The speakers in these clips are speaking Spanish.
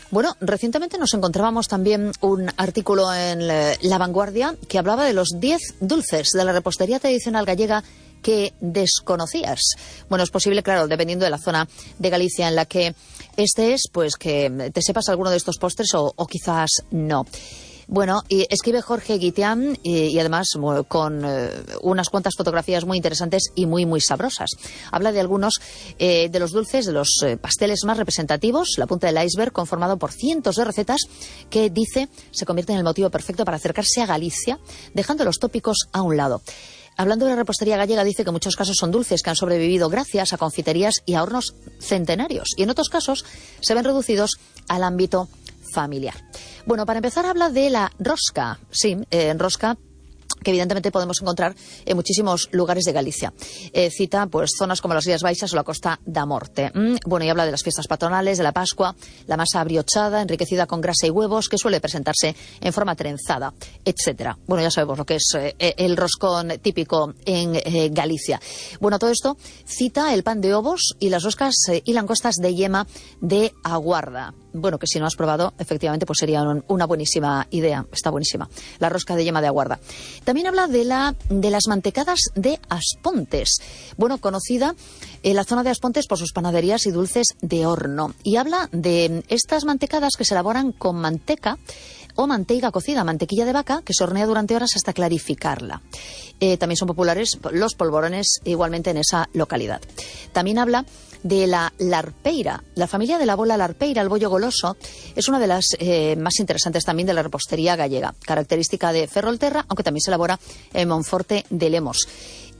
Bueno, recientemente nos encontrábamos también un artículo en La Vanguardia que hablaba de los 10 dulces de la repostería tradicional gallega que desconocías. Bueno, es posible, claro, dependiendo de la zona de Galicia en la que estés, pues que te sepas alguno de estos postres o quizás no. Bueno, y escribe Jorge Guitián y además con unas cuantas fotografías muy interesantes y muy sabrosas. Habla de algunos de los dulces, de los pasteles más representativos, la punta del iceberg, conformado por cientos de recetas que, dice, se convierte en el motivo perfecto para acercarse a Galicia, dejando los tópicos a un lado. Hablando de la repostería gallega, dice que en muchos casos son dulces que han sobrevivido gracias a confiterías y a hornos centenarios, y en otros casos se ven reducidos al ámbito familiar. Bueno, para empezar habla de la rosca. Sí, rosca que evidentemente podemos encontrar en muchísimos lugares de Galicia. Cita pues zonas como las Rías Baixas o la Costa da Morte. Bueno, y habla de las fiestas patronales, de la Pascua, la masa abriochada, enriquecida con grasa y huevos, que suele presentarse en forma trenzada, etcétera. Bueno, ya sabemos lo que es el roscón típico en Galicia. Bueno, todo esto cita el pan de ovos y las roscas y langostas de yema de aguarda. Bueno, que si no has probado, efectivamente, pues sería una buenísima idea. Está buenísima. La rosca de yema de aguarda. También habla de las mantecadas de Aspontes. Bueno, conocida en la zona de Aspontes por sus panaderías y dulces de horno. Y habla de estas mantecadas que se elaboran con manteca o manteiga cocida, mantequilla de vaca, que se hornea durante horas hasta clarificarla. También son populares los polvorones igualmente en esa localidad. También habla de la larpeira. La familia de la bola larpeira, el bollo goloso, es una de las más interesantes también de la repostería gallega, característica de Ferrolterra, aunque también se elabora en Monforte de Lemos.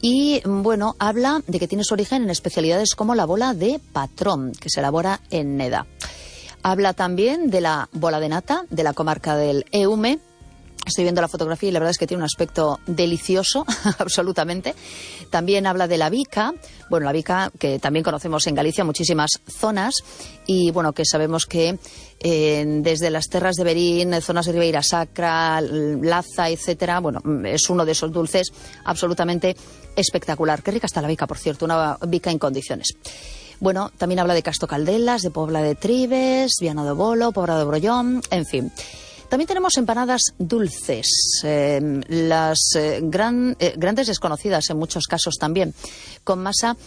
Y bueno, habla de que tiene su origen en especialidades como la bola de patrón, que se elabora en Neda. Habla también de la bola de nata, de la comarca del Eume. Estoy viendo la fotografía y la verdad es que tiene un aspecto delicioso, absolutamente. También habla de la bica, bueno, la bica que también conocemos en Galicia, muchísimas zonas, y bueno, que sabemos que desde las terras de Berín, zonas de Ribeira Sacra, Laza, etcétera, bueno, es uno de esos dulces absolutamente espectacular. Qué rica está la bica, por cierto, una bica en condiciones. Bueno, también habla de Casto Caldelas, de Pobla de Tribes, Viana do Bolo, Pobra de Brollón, en fin. También tenemos empanadas dulces, grandes desconocidas en muchos casos también, con masa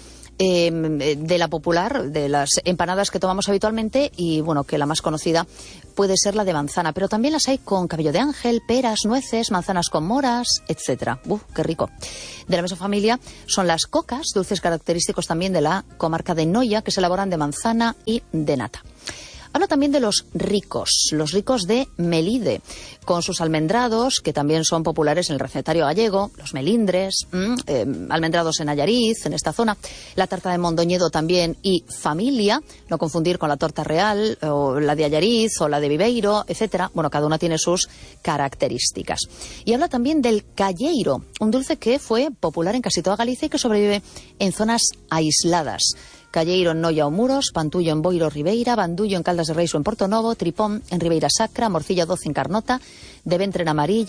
de la popular, de las empanadas que tomamos habitualmente, y bueno, que la más conocida puede ser la de manzana, pero también las hay con cabello de ángel, peras, nueces, manzanas con moras, etcétera. ¡Qué rico! De la misma familia son las cocas, dulces característicos también de la comarca de Noia, que se elaboran de manzana y de nata. Habla también de los ricos de Melide, con sus almendrados, que también son populares en el recetario gallego, los melindres, almendrados en Allariz, en esta zona, la tarta de Mondoñedo también y familia, no confundir con la torta real, o la de Allariz, o la de Viveiro, etcétera. Bueno, cada una tiene sus características. Y habla también del calleiro, un dulce que fue popular en casi toda Galicia y que sobrevive en zonas aisladas. Calleiro en Noia o Muros, Pantullo en Boiro Ribeira, Bandullo en Caldas de Reis o en Portonovo, Tripón en Ribeira Sacra, Morcilla 12 en Carnota, de Ventre en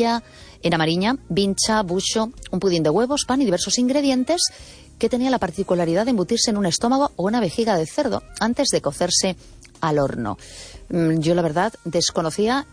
Amariña, Vincha, Buxo, un pudín de huevos, pan y diversos ingredientes que tenía la particularidad de embutirse en un estómago o una vejiga de cerdo antes de cocerse al horno. Yo la verdad desconocía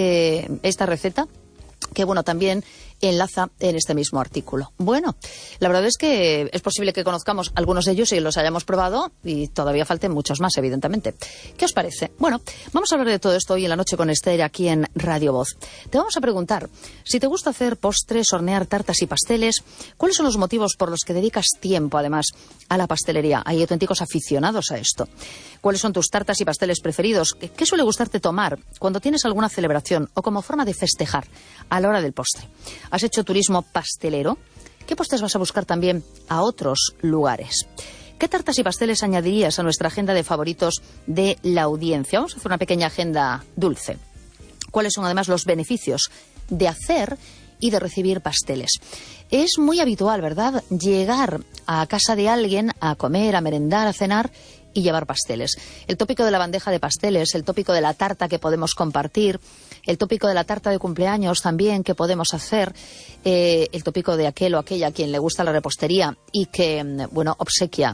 esta receta, que bueno, también enlaza en este mismo artículo. Bueno, la verdad es que es posible que conozcamos algunos de ellos y los hayamos probado, y todavía falten muchos más, evidentemente. ¿Qué os parece? Bueno, vamos a hablar de todo esto hoy en la noche con Esther aquí en Radio Voz. Te vamos a preguntar si te gusta hacer postres, hornear tartas y pasteles. ¿Cuáles son los motivos por los que dedicas tiempo, además, a la pastelería? Hay auténticos aficionados a esto. ¿Cuáles son tus tartas y pasteles preferidos? ¿Qué suele gustarte tomar cuando tienes alguna celebración o como forma de festejar a la hora del postre? ¿Has hecho turismo pastelero? ¿Qué postres vas a buscar también a otros lugares? ¿Qué tartas y pasteles añadirías a nuestra agenda de favoritos de la audiencia? Vamos a hacer una pequeña agenda dulce. ¿Cuáles son además los beneficios de hacer y de recibir pasteles? Es muy habitual, ¿verdad?, llegar a casa de alguien a comer, a merendar, a cenar y llevar pasteles. El tópico de la bandeja de pasteles, el tópico de la tarta que podemos compartir, el tópico de la tarta de cumpleaños también que podemos hacer, el tópico de aquel o aquella a quien le gusta la repostería y que, bueno, obsequia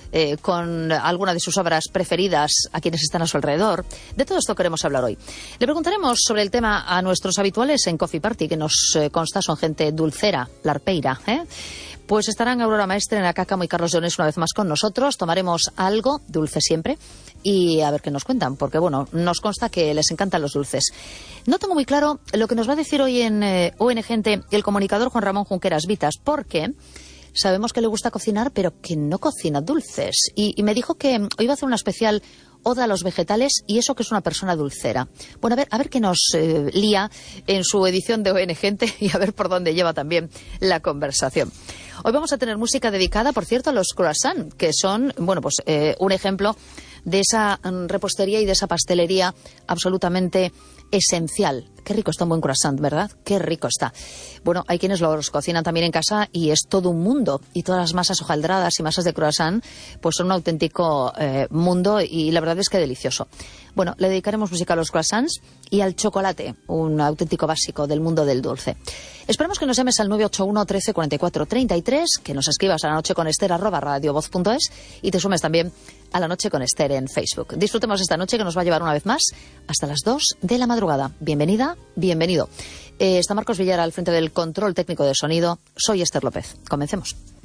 con alguna de sus obras preferidas a quienes están a su alrededor. De todo esto queremos hablar hoy. Le preguntaremos sobre el tema a nuestros habituales en Coffee Party, que nos consta son gente dulcera, larpeira, Pues estarán Aurora Maestre, Ana Cácamo y Carlos Llones una vez más con nosotros. Tomaremos algo, dulce siempre, y a ver qué nos cuentan, porque bueno, nos consta que les encantan los dulces. No tengo muy claro lo que nos va a decir hoy en ON Gente el comunicador Juan Ramón Junqueras Vitas, porque sabemos que le gusta cocinar, pero que no cocina dulces. Y me dijo que hoy iba a hacer una especial oda a los vegetales, y eso que es una persona dulcera. Bueno, a ver qué nos lía en su edición de ON Gente y a ver por dónde lleva también la conversación. Hoy vamos a tener música dedicada, por cierto, a los croissants, que son, bueno, pues un ejemplo de esa repostería y de esa pastelería absolutamente esencial. Qué rico está un buen croissant, ¿verdad? Qué rico está. Bueno, hay quienes los cocinan también en casa y es todo un mundo. Y todas las masas hojaldradas y masas de croissant pues son un auténtico mundo, y la verdad es que delicioso. Bueno, le dedicaremos música a los croissants y al chocolate, un auténtico básico del mundo del dulce. Esperamos que nos llames al 981 13 44 33, que nos escribas a lanocheconester@radiovoz.es y te sumes también a La Noche con Ester en Facebook. Disfrutemos esta noche que nos va a llevar una vez más hasta las 2 de la madrugada. Bienvenida, bienvenido. Está Marcos Villar al frente del control técnico de sonido. Soy Ester López. Comencemos.